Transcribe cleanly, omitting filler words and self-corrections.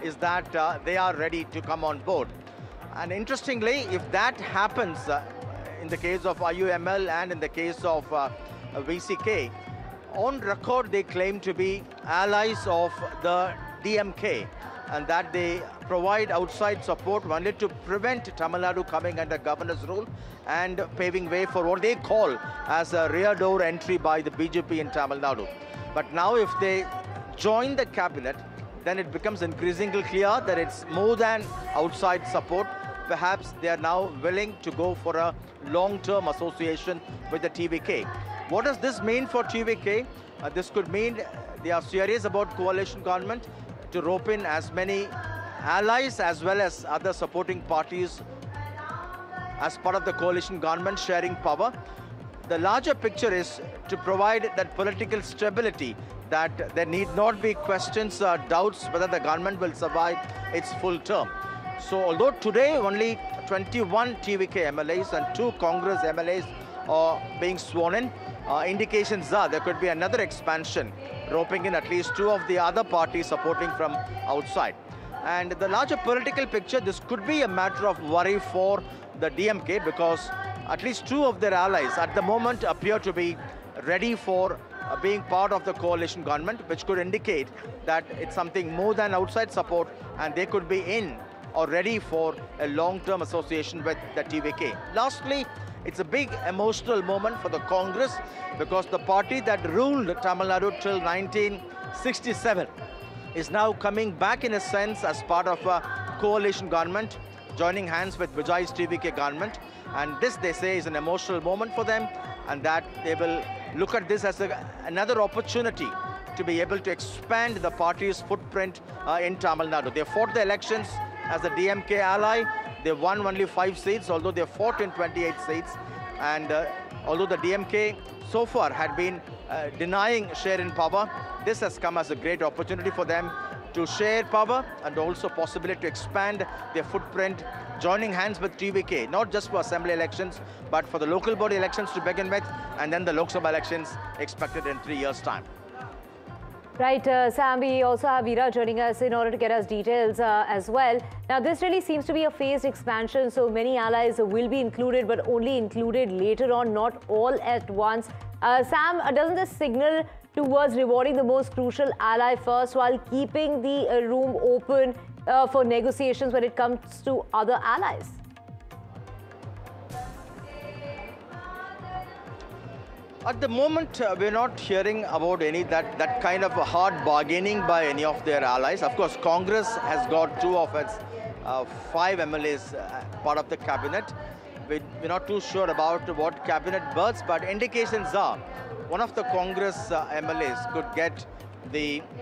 is that they are ready to come on board. And interestingly, if that happens in the case of IUML and in the case of VCK, on record they claim to be allies of the DMK and that they provide outside support only to prevent Tamil Nadu coming under governor's rule and paving way for what they call as a rear door entry by the BJP in Tamil Nadu. But now if they join the cabinet, then it becomes increasingly clear that it's more than outside support. Perhaps they are now willing to go for a long-term association with the TVK. What does this mean for TVK? This could mean they are serious about coalition government to rope in as many allies as well as other supporting parties as part of the coalition government sharing power. The larger picture is to provide that political stability, that there need not be questions or doubts whether the government will survive its full term. So although today only 21 TVK MLAs and 2 Congress MLAs are being sworn in, indications are there could be another expansion, roping in at least 2 of the other parties supporting from outside. And the larger political picture, this could be a matter of worry for the DMK because at least 2 of their allies at the moment appear to be ready for being part of the coalition government, which could indicate that it's something more than outside support and they could be in or ready for a long-term association with the TVK. Lastly, it's a big emotional moment for the Congress because the party that ruled Tamil Nadu till 1967 is now coming back in a sense as part of a coalition government, joining hands with Vijay's TVK government. And this, they say, is an emotional moment for them and that they will look at this as another opportunity to be able to expand the party's footprint in Tamil Nadu. They fought the elections as a DMK ally. They won only 5 seats, although they fought in 28 seats. And although the DMK so far had been denying share in power, this has come as a great opportunity for them to share power and also possibility to expand their footprint, joining hands with TVK, not just for assembly elections, but for the local body elections to begin with, and then the Lok Sabha elections expected in 3 years' time. Right, Sam, we also have Veera joining us in order to get us details as well. Now, this really seems to be a phased expansion, so many allies will be included, but only included later on, not all at once. Sam, doesn't this signal towards rewarding the most crucial ally first while keeping the room open for negotiations when it comes to other allies? At the moment, we're not hearing about any that kind of hard bargaining by any of their allies. Of course, Congress has got 2 of its 5 MLAs part of the cabinet. We're not too sure about what cabinet berths, but indications are one of the Congress MLAs could get the